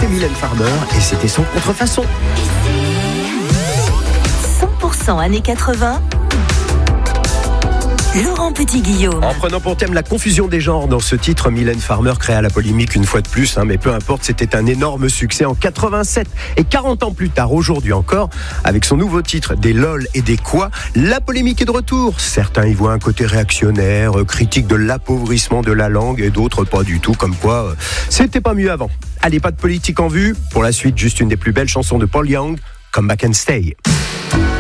C'était Mylène Farmer et c'était son contrefaçon. 100% années 80. Laurent Petit-Guillaume. En prenant pour thème la confusion des genres dans ce titre, Mylène Farmer créa la polémique une fois de plus, mais peu importe, c'était un énorme succès en 87. Et 40 ans plus tard, aujourd'hui encore, avec son nouveau titre des LOL et des quoi, la polémique est de retour. Certains y voient un côté réactionnaire, critique de l'appauvrissement de la langue, et d'autres pas du tout, comme quoi c'était pas mieux avant. Allez, pas de politique en vue. Pour la suite, juste une des plus belles chansons de Paul Young, Come Back and Stay.